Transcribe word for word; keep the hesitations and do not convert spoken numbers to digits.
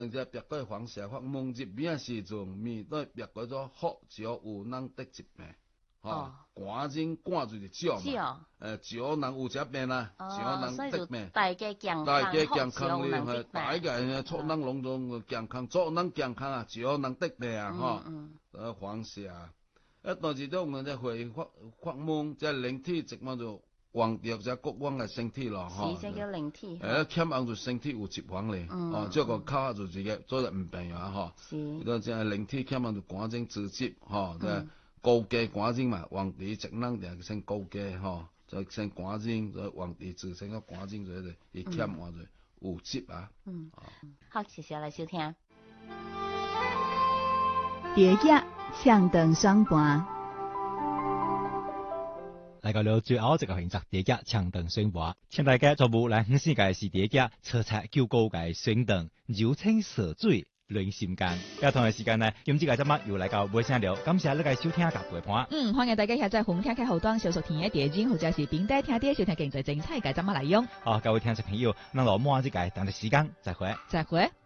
人家别个黄蛇发梦入面时阵，面对别个做福招有人得一病，吼，赶紧赶住就招嘛，诶，招人有这病啦，招人得病， 大家健康， 大家健康咧， 咧，大家祝人隆重健康，祝人健康啊，招人得病啊，吼，呃，黄蛇，一但是当我哋會發發夢，即係靈體直麼就黃掉只國王嘅身體咯，吼， 是，即叫靈體， 誒，欠硬就身體有疾病咧，哦，即係個卡就自己做得唔病啊，吼，是，嗰即係靈體欠硬就趕緊治疾，吼，即係高階趕緊嘛，皇帝職能定先高階，吼，就先趕緊，就皇帝治先個趕緊就係伊欠硬就有疾啊， 嗯，好，謝謝來收聽。 蝶仔唱燈雙盤， 嚟到了最後一個環節，蝶仔唱燈雙盤，請大家做務來五時嘅是蝶仔車車叫高嘅雙燈，柔情似水暖心間。喺同一時間呢，今次嘅節目又嚟到尾聲了，感謝你嘅收聽及陪伴。 嗯，歡迎大家下載紅聽嘅後端小熟田嘅電影，或者是邊帶聽啲收聽經濟精彩嘅節目內容。 好，各位聽眾朋友，那我們下一個等嘅時間再會， 再會。